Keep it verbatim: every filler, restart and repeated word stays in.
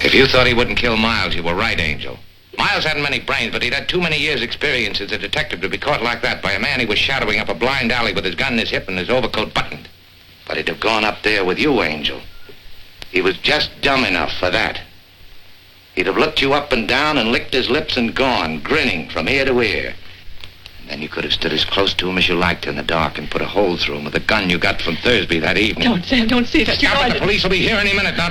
If you thought he wouldn't kill Miles, you were right, Angel. Miles hadn't many brains, but he'd had too many years' experience as a detective to be caught like that by a man he was shadowing up a blind alley with his gun in his hip and his overcoat buttoned. But he'd have gone up there with you, Angel. He was just dumb enough for that. He'd have looked you up and down and licked his lips and gone, grinning from ear to ear. And then you could have stood as close to him as you liked in the dark and put a hole through him with the gun you got from Thursby that evening. Don't, Sam, don't say that. Stop it, the police will be here any minute now.